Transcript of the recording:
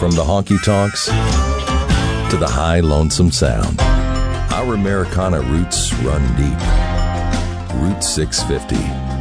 From the honky-tonks to the high lonesome sound, our Americana roots run deep. Route 650.